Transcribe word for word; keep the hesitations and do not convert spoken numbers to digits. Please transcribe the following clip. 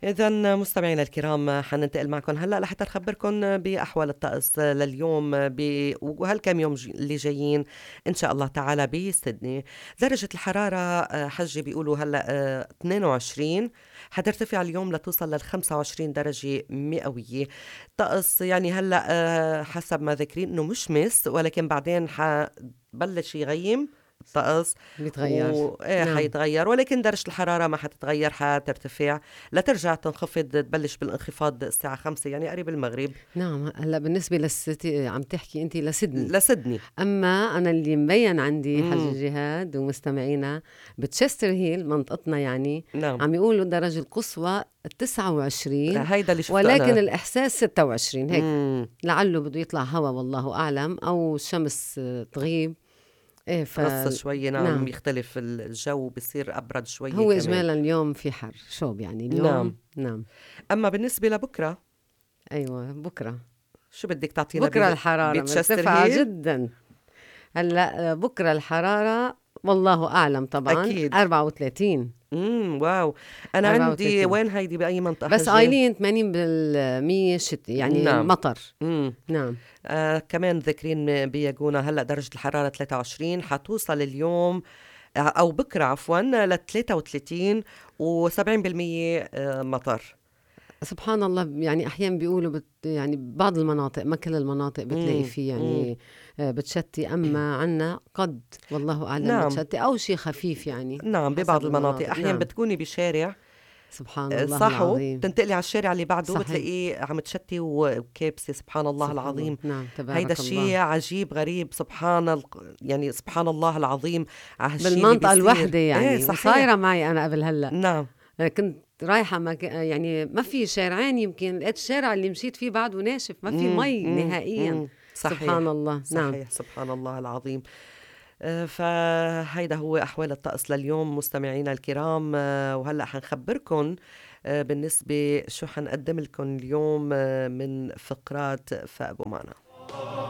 إذا مستمعينا الكرام حننتقل معكم هلا لحتى نخبركم بأحوال الطقس لليوم ب... وهالكم يوم ج- اللي جايين إن شاء الله تعالى بسيدني. درجة الحرارة آه، حجي بيقولوا هلا آه، اثنين وعشرين، حترتفع اليوم لتوصل لل خمسة وعشرين درجة مئوية. طقس يعني هلا آه، حسب ما ذاكرين إنه مش مس، ولكن بعدين حبلش يغيم الطقس بيتغير. وايه نعم. حيتغير، ولكن درجة الحرارة ما حتتغير، حترتفع لترجع تنخفض، تبلش بالانخفاض الساعة خمسة يعني قريب المغرب نعم، هلا بالنسبة للستي عم تحكي انت لسدني. لسدني. اما انا اللي مبين عندي امم حجي جهاد ومستمعينا بتشستر هيل منطقتنا يعني نعم. عم يقولوا الدرجة القصوى تسعة وعشرين، هيدا اللي شفته ولكن أنا. الإحساس ستة وعشرين هيك. امم لعله بده يطلع هوا والله أعلم، أو الشمس آه، تغيب. إيه ف رصة شوي، نعم، نعم. يختلف الجو، بصير أبرد شوية هو كمان. إجمالا اليوم في حر شوب يعني نعم. اليوم. نعم. أما بالنسبة لبكرة، أيوة بكرة. شو بدك تعطينا بكرة ب... الحرارة بتشستر مرتفعة هيل؟ جدا. هلا بكرة الحرارة والله أعلم طبعا أكيد. أربعة وثلاثين. امم واو. أنا عندي أربعة وثلاثين وين هيدي بأي منطقة بس حجي؟ قايلين ثمانين بالمية شتي يعني نعم. مطر. امم نعم. آه كمان ذاكرين بيجونا هلا درجة الحرارة ثلاثة وعشرين، حتوصل اليوم آه، أو بكرة عفوا ل ثلاثة وثلاثين و70% مطر. سبحان الله، يعني أحيانا بيقولوا بت يعني بعض المناطق، ما كل المناطق بتلاقي امم فيه امم يعني آه، بتشتي، أما عنا قد والله أعلم نعم. بتشتي أو شيء خفيف يعني نعم، ببعض حسب المناطق المناطق. أحيانا نعم. بتكوني بشارع سبحان آه، الله صحو، العظيم. تنتقلي على الشارع اللي بعده صحيح. بتلاقيه عم تشتي وكابسة، سبحان الله سبحان الله. العظيم. نعم هيدا تبارك الشيء الله. عجيب غريب، سبحان ال... يعني سبحان الله العظيم على هالشيء اللي بالمنطقة بيصير. الوحدة ايه يعني، صحيح. وصايرة معي أنا قبل هلأ. نعم. أنا كنت رايحة مك... يعني ما في شارعين، يمكن لقيت الشارع اللي مشيت فيه بعده ناشف، ما في امم مي امم نهائيا. امم سبحان صحيح. الله. نعم. صحيح، سبحان الله العظيم. آه، فهيدا هو أحوال الطقس لليوم مستمعينا الكرام. آه، وهلأ حنخبركن آه، بالنسبة شو حنقدم لكم اليوم آه، من فقرات فابو معنا.